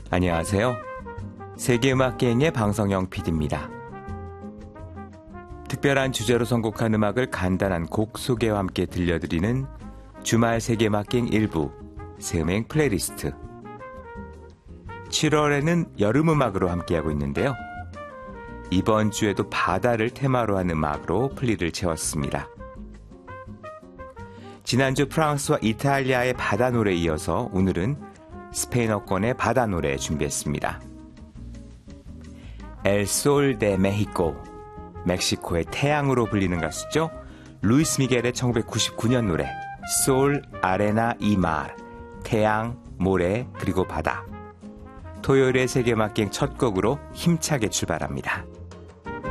안녕하세요. 세계음악여행의 방성영 PD입니다. 특별한 주제로 선곡한 음악을 간단한 곡 소개와 함께 들려드리는 주말 세계음악여행 일부 세음행 플레이리스트. 7월에는 여름음악으로 함께하고 있는데요. 이번 주에도 바다를 테마로 한 음악으로 플리를 채웠습니다. 지난주 프랑스와 이탈리아의 바다 노래에 이어서 오늘은 스페인어권의 바다 노래 준비했습니다. El Sol de Mexico, 멕시코의 태양으로 불리는 가수죠. 루이스 미겔의 1999년 노래 Sol, Arena y Mar, 태양, 모래, 그리고 바다. 토요일의 세계음악여행 첫 곡으로 힘차게 출발합니다.